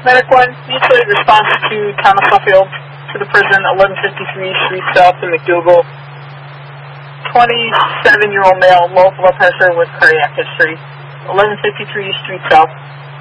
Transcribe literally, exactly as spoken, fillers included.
Medic one, usually response to Thomas Suffield to the prison, eleven fifty-three Street South in McDougal. twenty-seven-year-old male, low blood pressure with cardiac history. eleven fifty-three Street South.